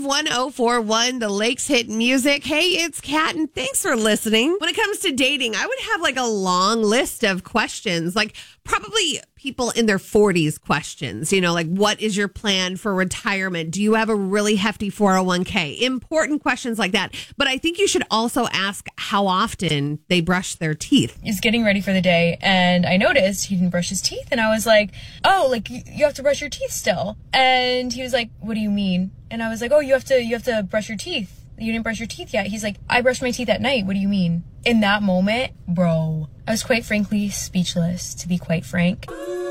Move 1041, the Lakes Hit Music. Hey, it's Kat, and thanks for listening. When it comes to dating, I would have like a long list of questions, like probably people in their 40s questions, like what is your plan for retirement? Do you have a really hefty 401k? Important questions like that. But I think you should also ask how often they brush their teeth. He's getting ready for the day, and I noticed he didn't brush his teeth, and I was like, oh, like you have to brush your teeth still. And he was like, what do you mean? And I was like, oh, you have to brush your teeth. You didn't brush your teeth yet. He's like, I brush my teeth at night. What do you mean? In that moment, bro, I was quite frankly speechless, to be quite frank.